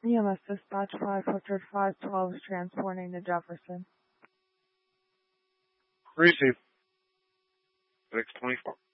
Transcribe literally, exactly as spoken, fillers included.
E M S dispatch five hundred five twelve is transporting to Jefferson. Receive. six twenty-four.